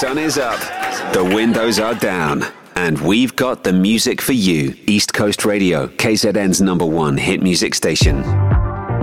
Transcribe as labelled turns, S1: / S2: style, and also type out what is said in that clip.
S1: sun is up, the windows are down, and we've got the music for you. East Coast Radio, KZN's #1 hit music station.